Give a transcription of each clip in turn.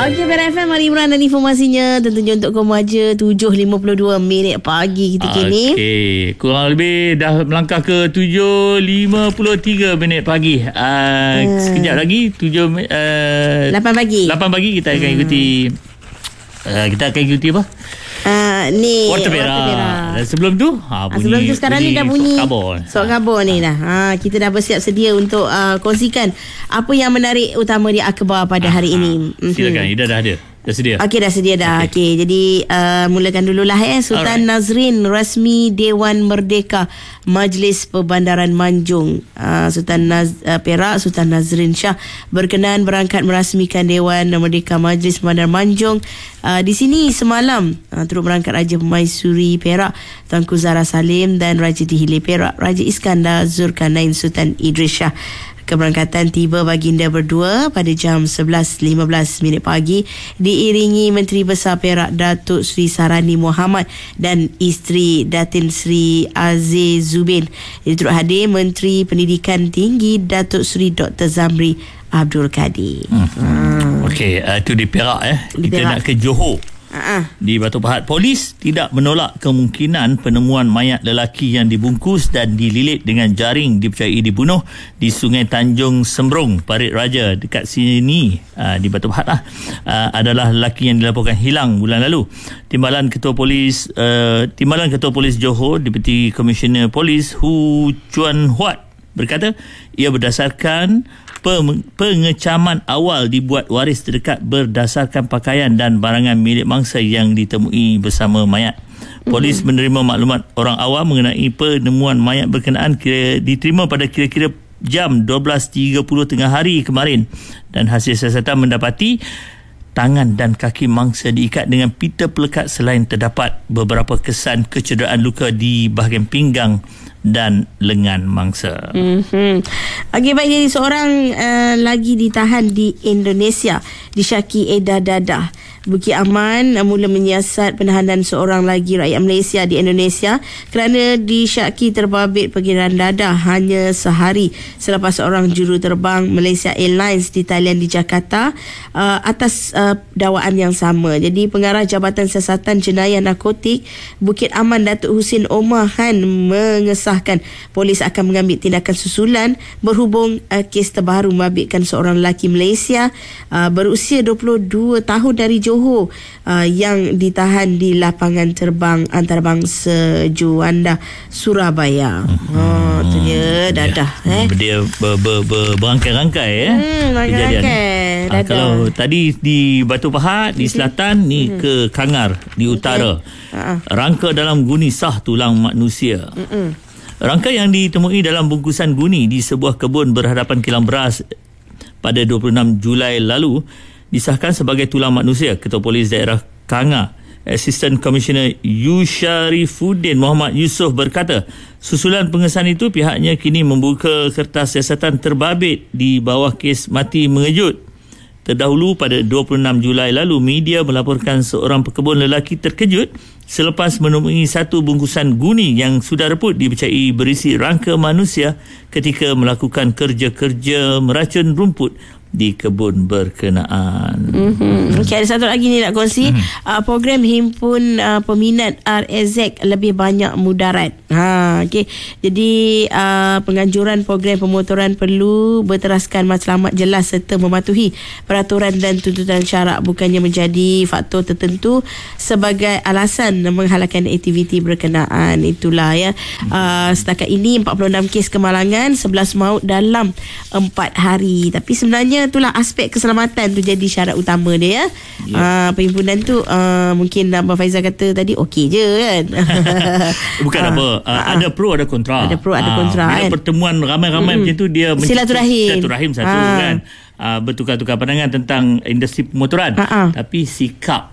Okey, Perak FM, Mari Imran dan informasinya tentunya untuk Komaja 7.52 minit pagi ketika ini. Okey, kurang lebih dah melangkah ke 7.53 minit pagi. Sekejap lagi 8 pagi kita akan ikuti apa? Ni Warta Perak. Dan sebelum tu sebelum tu sekarang ni dah bunyi Sok Khabar ni dah. Kita dah bersiap sedia untuk kongsikan apa yang menarik utama di akhbar pada hari ini. Silakan, Ida dah ada. Dah sedia? Okey, dah sedia dah. Okey, jadi mulakan dululah Sultan Nazrin rasmi Dewan Merdeka Majlis Perbandaran Manjung. Sultan Perak Sultan Nazrin Shah berkenan berangkat merasmikan Dewan Merdeka Majlis Perbandaran Manjung. Di sini semalam turut berangkat Raja Permaisuri Perak Tuanku Zahra Salim dan Raja Dihili Perak Raja Iskandar Zulkarnain Sultan Idris Shah. Keberangkatan tiba baginda berdua pada jam 11.15 minit pagi diiringi Menteri Besar Perak Datuk Seri Sarani Muhammad dan isteri Datin Sri Aziz Zubin. Turut hadir Menteri Pendidikan Tinggi Datuk Seri Dr. Zamri Abdul Kadir. Okey, itu di Perak Di kita Perak. nak ke Johor. Di Batu Pahat, polis tidak menolak kemungkinan penemuan mayat lelaki yang dibungkus dan dililit dengan jaring dipercayai dibunuh di Sungai Tanjung Sembrong, Parit Raja dekat sini di Batu Pahat adalah lelaki yang dilaporkan hilang bulan lalu. Timbalan Ketua Polis Johor, Deputy Commissioner Polis Hu Chuan Huat berkata ia berdasarkan pengecaman awal dibuat waris terdekat berdasarkan pakaian dan barangan milik mangsa yang ditemui bersama mayat. Polis menerima maklumat orang awam mengenai penemuan mayat berkenaan diterima pada kira-kira jam 12.30 tengah hari kemarin dan hasil siasatan mendapati tangan dan kaki mangsa diikat dengan pita pelekat selain terdapat beberapa kesan kecederaan luka di bahagian pinggang dan lengan mangsa. Okey, baik, jadi seorang lagi ditahan di Indonesia disyaki edar dadah. Bukit Aman mula menyiasat penahanan seorang lagi rakyat Malaysia di Indonesia kerana disyaki terbabit pengiran dadah hanya sehari selepas seorang juruterbang Malaysia Airlines di Thailand di Jakarta atas dakwaan yang sama. Jadi pengarah Jabatan Siasatan Jenayah Narkotik Bukit Aman Datuk Husin Omar Khan mengesahkan polis akan mengambil tindakan susulan berhubung kes terbaru membabitkan seorang lelaki Malaysia berusia 22 tahun dari Johor yang ditahan di lapangan terbang antarabangsa Juanda, Surabaya. Tu dia dadah. Dia berangkai-rangkai kejadian. Kalau tadi di Batu Pahat di selatan ni ke Kangar di utara. Rangka dalam guni sah tulang manusia. Rangka yang ditemui dalam bungkusan guni di sebuah kebun berhadapan kilang beras pada 26 Julai lalu disahkan sebagai tulang manusia. Ketua Polis Daerah Kangar, Assistant Commissioner Yusharifuddin Muhammad Yusof berkata, susulan pengesahan itu pihaknya kini membuka kertas siasatan terbabit di bawah kes mati mengejut. Terdahulu pada 26 Julai lalu, media melaporkan seorang pekebun lelaki terkejut selepas menemui satu bungkusan guni yang sudah reput dipercayai berisi rangka manusia ketika melakukan kerja-kerja meracun rumput di kebun berkenaan. Okey, ada satu lagi ni nak kongsi. Program himpun peminat RSZ lebih banyak mudarat. Okey. Jadi penganjuran program pemotoran perlu berteraskan matlamat jelas serta mematuhi peraturan dan tuntutan syarak, bukannya menjadi faktor tertentu sebagai alasan menghalalkan aktiviti berkenaan. Itulah setakat ini 46 kes kemalangan, 11 maut dalam 4 hari. Tapi sebenarnya itulah aspek keselamatan tu jadi syarat utama dia perhimpunan tu mungkin Abang Faizal kata tadi okey je kan. Bukan apa, ada pro ada kontra. Ada pro ada kontra bila pertemuan ramai-ramai macam tu dia silaturahim satu kan. Bertukar-tukar pandangan tentang industri pemotoran, tapi sikap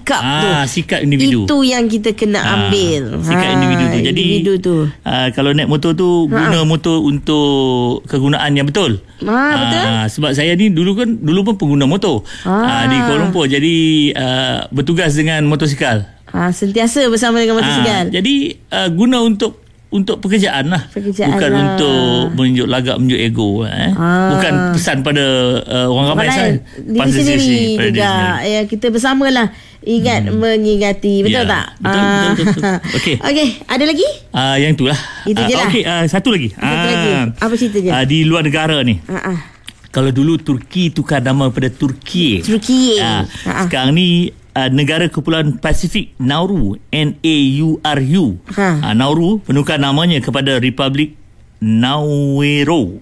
individu itu yang kita kena ambil. Sikap individu tu. Jadi individu tu. Kalau naik motor tu guna motor untuk kegunaan yang betul. Betul. Sebab saya ni dulu pun pengguna motor di Kuala Lumpur. Jadi bertugas dengan motosikal. Sentiasa bersama dengan motosikal. Jadi guna untuk untuk pekerjaan lah. Bukan lah. untuk menunjuk lagak, menunjuk ego. Bukan pesan pada orang ramai saja. Diri sendiri juga. Ya, kita bersamalah ingat mengingati. Betul tak? Betul. Okey. Ada lagi? Yang itulah. Itu je lah. Okey, satu lagi. Apa ceritanya? Di luar negara ni. Kalau dulu Turki tukar nama pada Turkiye. Sekarang ni negara Kepulauan Pasifik Nauru, Nauru. Nauru penukar namanya kepada Republik Nauru,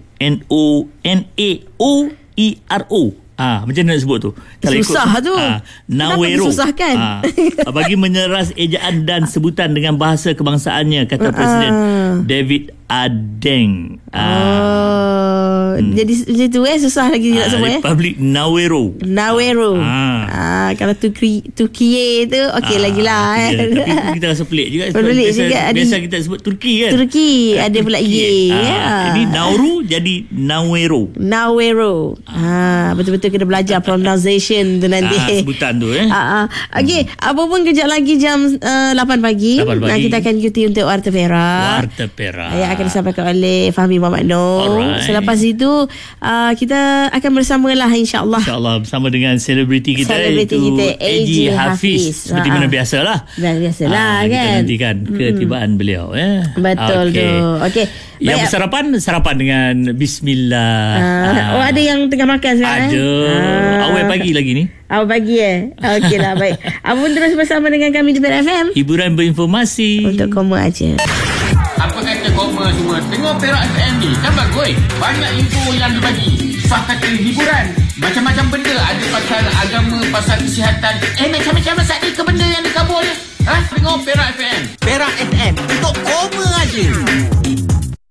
Naoero. Macam mana nak sebut tu? Susah tu. Nauru. Susahkan. Bagi menyeras ejaan dan sebutan dengan bahasa kebangsaannya, kata Presiden David Adeng. Jadi macam tu susah lagi nak sebut Republik Nauru. Kalau Turkiye tu okey lagi lah tapi kita rasa pelik juga. Biasa kita sebut Turki kan. Turki ada pula ye. Ini Nauru jadi Nauru. Betul-betul kena belajar pronunciation tu nanti. Sebutan tu Okey, apa pun kejap lagi jam 8 pagi. Kita akan ikuti untuk Warta Perak. Yang akan disampaikan oleh Fahmi Muhammad Noor. Selepas itu kita akan bersamalah insya-Allah bersama dengan selebriti kita AJ Hafiz. Seperti mana biasalah. Kan. Kita nantikan ketibaan beliau Betul tu. Okey. Yang sarapan dengan bismillah. Ada yang tengah makan sekarang. Ada. Awal pagi lagi ni. Awal pagi Okeylah, baik. Abang terus bersama dengan kami di Perak FM. Hiburan berinformasi. Untuk koma aja. Apa kata koma semua? Tengok Perak FM ni kan bagus. Banyak info yang dibagi. Fak kata hiburan. Macam-macam benda. Ada pasal agama, pasal kesihatan. Macam-macam pasal ni ke benda yang dikabur ni. Tengok Perak FM. Perak FM. Untuk koma aja.